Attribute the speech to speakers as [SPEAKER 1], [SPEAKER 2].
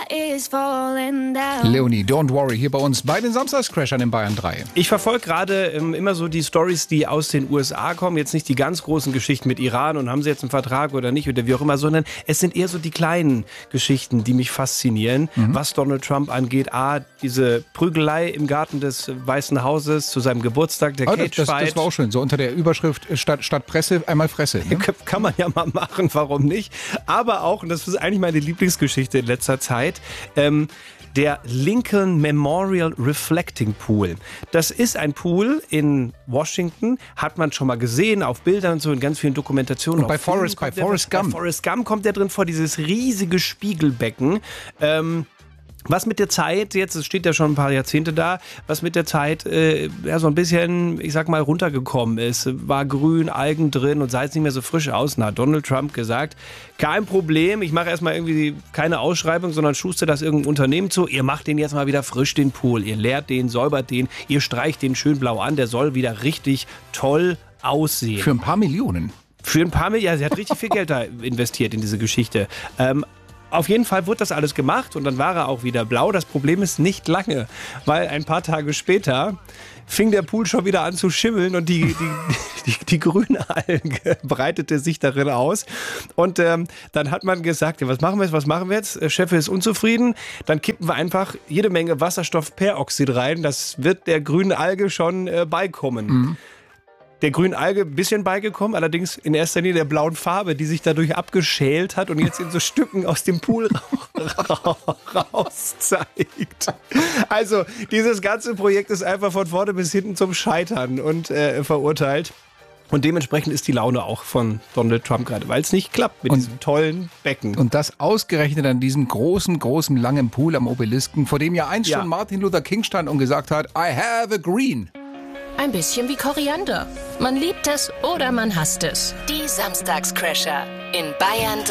[SPEAKER 1] Leonie, don't worry, hier bei uns bei den Samstagscrashern in Bayern 3.
[SPEAKER 2] Ich verfolge gerade immer so die Stories, die aus den USA kommen. Jetzt nicht die ganz großen Geschichten mit Iran und haben sie jetzt einen Vertrag oder nicht oder wie auch immer, sondern es sind eher so die kleinen Geschichten, die mich faszinieren, was Donald Trump angeht. Diese Prügelei im Garten des Weißen Hauses zu seinem Geburtstag, der Cage-Fight.
[SPEAKER 1] Das war auch schön, so unter der Überschrift statt Presse einmal Fresse. Ne?
[SPEAKER 2] Kann man ja mal machen, warum nicht? Aber auch, und das ist eigentlich meine Lieblingsgeschichte in letzter Zeit, der Lincoln Memorial Reflecting Pool. Das ist ein Pool in Washington, hat man schon mal gesehen auf Bildern und so in ganz vielen Dokumentationen.
[SPEAKER 1] Und bei Forrest Gump.
[SPEAKER 2] Bei Forrest Gump kommt der drin vor, dieses riesige Spiegelbecken. Was mit der Zeit, jetzt es steht ja schon ein paar Jahrzehnte da, was mit der Zeit so ein bisschen, ich sag mal, runtergekommen ist. War grün, Algen drin und sah jetzt nicht mehr so frisch aus. Na, Donald Trump gesagt, kein Problem, ich mache erstmal irgendwie keine Ausschreibung, sondern schuster das irgendein Unternehmen zu. Ihr macht den jetzt mal wieder frisch, den Pool. Ihr leert den, säubert den, ihr streicht den schön blau an. Der soll wieder richtig toll aussehen.
[SPEAKER 1] Für ein paar Millionen.
[SPEAKER 2] Für ein paar Millionen, ja, sie hat richtig viel Geld da investiert in diese Geschichte. Auf jeden Fall wurde das alles gemacht und dann war er auch wieder blau. Das Problem ist nicht lange, weil ein paar Tage später fing der Pool schon wieder an zu schimmeln und die grüne Alge breitete sich darin aus. Und dann hat man gesagt, ja, was machen wir jetzt? Der Chef ist unzufrieden, dann kippen wir einfach jede Menge Wasserstoffperoxid rein. Das wird der grünen Alge schon beikommen. Der grünen Alge ein bisschen beigekommen, allerdings in erster Linie der blauen Farbe, die sich dadurch abgeschält hat und jetzt in so Stücken aus dem Pool raus zeigt. Also dieses ganze Projekt ist einfach von vorne bis hinten zum Scheitern und verurteilt. Und dementsprechend ist die Laune auch von Donald Trump gerade, weil es nicht klappt mit diesem tollen Becken.
[SPEAKER 1] Und das ausgerechnet an diesem großen, langen Pool am Obelisken, vor dem ja einst schon Martin Luther King stand und gesagt hat, I have a green.
[SPEAKER 3] Ein bisschen wie Koriander. Man liebt es oder man hasst es.
[SPEAKER 4] Die Samstagscrasher in Bayern